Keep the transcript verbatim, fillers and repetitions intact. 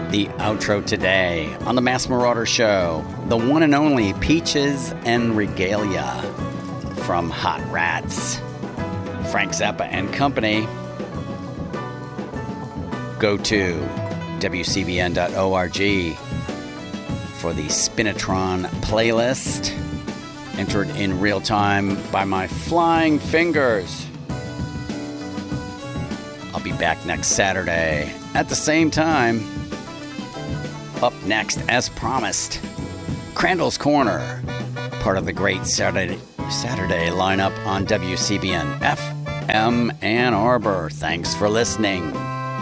the outro today on the Mass Marauder Show. The one and only Peaches and Regalia from Hot Rats. Frank Zappa and company. Go to W C B N dot org for the Spinatron playlist. Entered in real time by my flying fingers. I'll be back next Saturday at the same time. Up next, as promised, Crandall's Corner, part of the great Saturday Saturday lineup on W C B N F M Ann Arbor. Thanks for listening.